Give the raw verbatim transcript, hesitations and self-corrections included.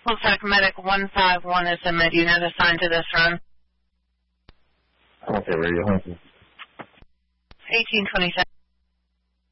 Looks like medic one five one is a med unit assigned to this run. Okay, radio. eighteen twenty-seven.